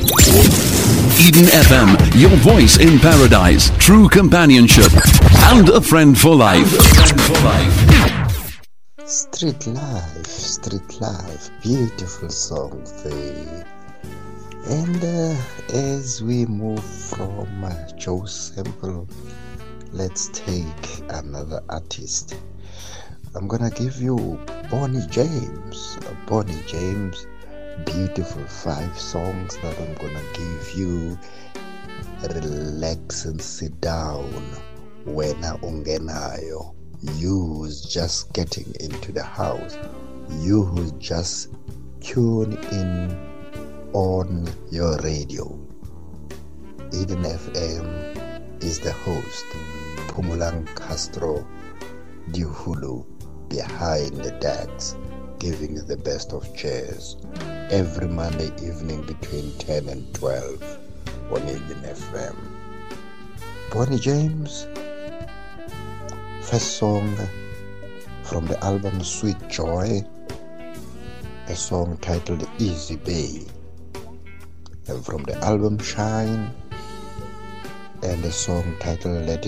Eden FM, your voice in paradise, true companionship, and a friend for life. Street life, beautiful song there. And as we move from Joe Sample, let's take another artist. I'm gonna give you Bonnie James. Beautiful 5 songs that I'm gonna give you. Relax and sit down. Wena ungenayo. You who's just getting into the house. You who's just tune in on your radio. Eden FM is the host. Pumulang Castro Dihulu behind the decks, giving you the best of jazz every Monday evening between 10 and 12 on Eden FM. Bonnie James, first song from the album Sweet Joy, a song titled Easy Bay, and from the album Shine, and a song titled Let It